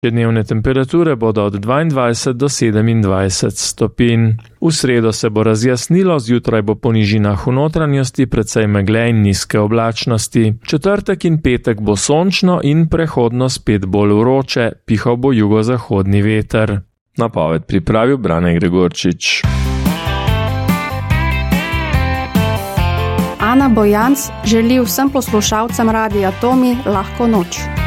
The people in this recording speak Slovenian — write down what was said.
Dnevne temperature bodo od 22 do 27 stopinj. V sredo se bo razjasnilo, zjutraj bo po nižinah v notranjosti precej megle in nizke oblačnosti. Četrtek in petek bo sončno in prehodno spet bolj vroče, pihal bo jugozahodni veter. Napoved pripravil Brane Gregorčič. Ana Bojanc želi vsem poslušalcem Radia Tomi lahko noč.